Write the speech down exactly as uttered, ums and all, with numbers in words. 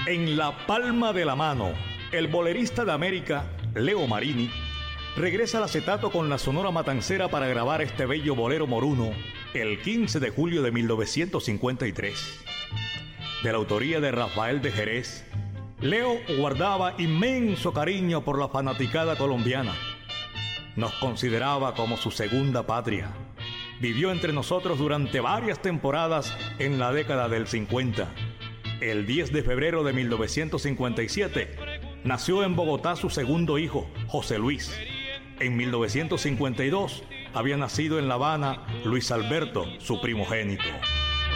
En la palma de la mano, el bolerista de América, Leo Marini, regresa al acetato con la Sonora Matancera para grabar este bello bolero moruno el quince de julio de mil novecientos cincuenta y tres. De la autoría de Rafael de Jerez, Leo guardaba inmenso cariño por la fanaticada colombiana. Nos consideraba como su segunda patria. Vivió entre nosotros durante varias temporadas en la década del cincuenta. El diez de febrero de mil novecientos cincuenta y siete nació en Bogotá su segundo hijo, José Luis. En mil novecientos cincuenta y dos había nacido en La Habana Luis Alberto, su primogénito.